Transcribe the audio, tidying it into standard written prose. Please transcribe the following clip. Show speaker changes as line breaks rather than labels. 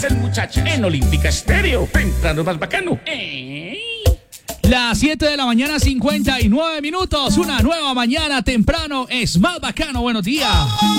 El muchacho en Olímpica Estéreo. Temprano más bacano.
Las 7 de la mañana, 59 minutos. Una nueva mañana temprano es más bacano. Buenos días.